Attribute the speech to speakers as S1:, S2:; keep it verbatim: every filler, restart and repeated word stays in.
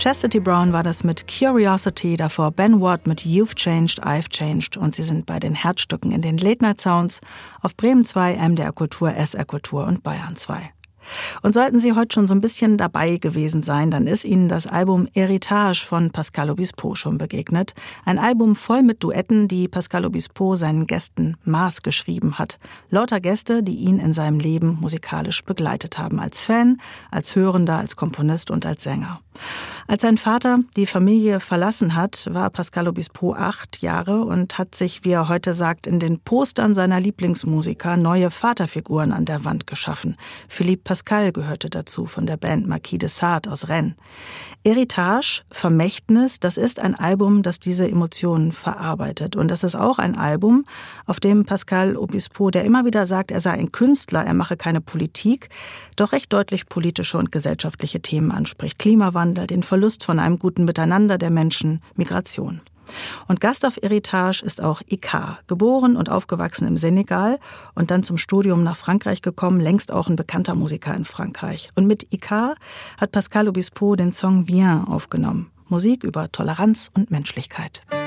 S1: Chastity Brown war das mit Curiosity, davor Ben Watt mit You've Changed, I've Changed und sie sind bei den Herzstücken in den Late Night Sounds auf Bremen zwei, M D R Kultur, S R Kultur und Bayern zwei. Und sollten Sie heute schon so ein bisschen dabei gewesen sein, dann ist Ihnen das Album Héritage von Pascal Obispo schon begegnet. Ein Album voll mit Duetten, die Pascal Obispo seinen Gästen Maß geschrieben hat. Lauter Gäste, die ihn in seinem Leben musikalisch begleitet haben. Als Fan, als Hörender, als Komponist und als Sänger. Als sein Vater die Familie verlassen hat, war Pascal Obispo acht Jahre und hat sich, wie er heute sagt, in den Postern seiner Lieblingsmusiker neue Vaterfiguren an der Wand geschaffen. Philippe Pascal gehörte dazu von der Band Marquis de Sade aus Rennes. Héritage, Vermächtnis, das ist ein Album, das diese Emotionen verarbeitet. Und das ist auch ein Album, auf dem Pascal Obispo, der immer wieder sagt, er sei ein Künstler, er mache keine Politik, doch recht deutlich politische und gesellschaftliche Themen anspricht. Klimawandel, den Verlust von einem guten Miteinander der Menschen, Migration. Und Gast auf Héritage ist auch Ika, geboren und aufgewachsen im Senegal und dann zum Studium nach Frankreich gekommen, längst auch ein bekannter Musiker in Frankreich. Und mit Ika hat Pascal Obispo den Song Viens aufgenommen. Musik über Toleranz und Menschlichkeit.